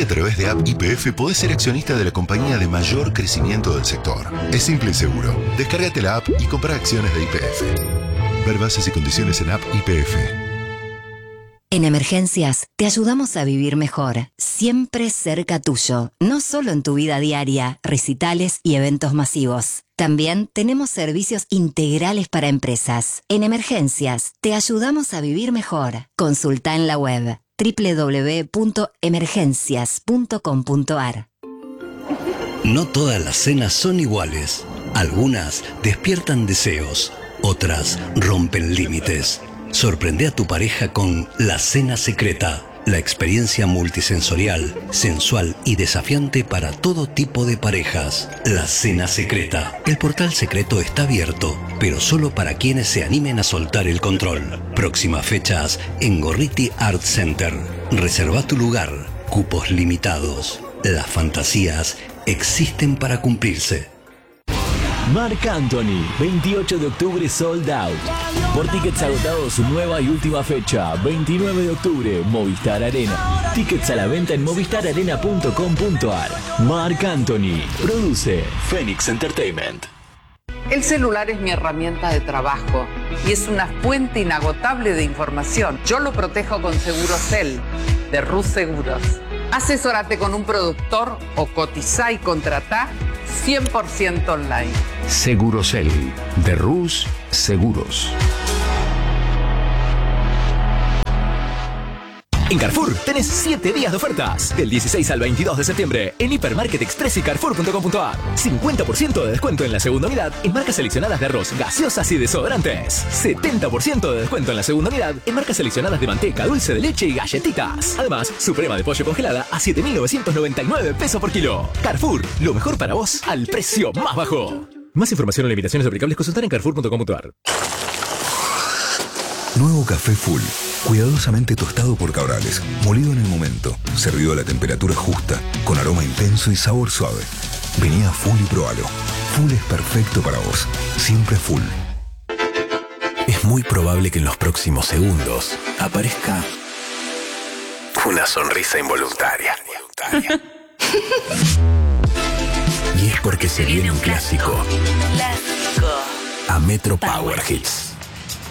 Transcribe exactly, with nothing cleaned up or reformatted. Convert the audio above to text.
a través de App Y P F podés ser accionista de la compañía de mayor crecimiento del sector. Es simple y seguro. Descárgate la app y compra acciones de Y P F. Ver bases y condiciones en App Y P F. En Emergencias te ayudamos a vivir mejor, siempre cerca tuyo, no solo en tu vida diaria, recitales y eventos masivos. También tenemos servicios integrales para empresas. En Emergencias te ayudamos a vivir mejor. Consulta en la web doble u doble u doble u punto emergencias punto com punto a r. No todas las cenas son iguales. Algunas despiertan deseos, otras rompen límites. Sorprende a tu pareja con La Cena Secreta, la experiencia multisensorial, sensual y desafiante para todo tipo de parejas. La Cena Secreta. El portal secreto está abierto, pero solo para quienes se animen a soltar el control. Próximas fechas en Gorriti Art Center. Reserva tu lugar. Cupos limitados. Las fantasías existen para cumplirse. Marc Anthony, veintiocho de octubre sold out. Por tickets agotados, su nueva y última fecha, veintinueve de octubre, Movistar Arena. Tickets a la venta en movistar arena punto com punto a r. Marc Anthony, produce Phoenix Entertainment. El celular es mi herramienta de trabajo y es una fuente inagotable de información. Yo lo protejo con Segurosel, de Rus Seguros. Asesórate con un productor o cotizá y contratá cien por ciento online. Segurosel, de Rus Seguros. En Carrefour tenés siete días de ofertas. Del dieciséis al veintidós de septiembre en Hipermarket Express y carrefour punto com punto a r. cincuenta por ciento de descuento en la segunda unidad en marcas seleccionadas de arroz, gaseosas y desodorantes. setenta por ciento de descuento en la segunda unidad en marcas seleccionadas de manteca, dulce de leche y galletitas. Además, suprema de pollo congelada a siete mil novecientos noventa y nueve pesos por kilo. Carrefour, lo mejor para vos al precio más bajo. Más información o limitaciones aplicables consultar en carrefour punto com punto a r. Nuevo café Full, cuidadosamente tostado por Cabrales, molido en el momento, servido a la temperatura justa, con aroma intenso y sabor suave. Vení a Full y probalo. Full es perfecto para vos, siempre Full. Es muy probable que en los próximos segundos aparezca una sonrisa involuntaria. Y es porque se viene un clásico. Clásico. A Metro Power Hits.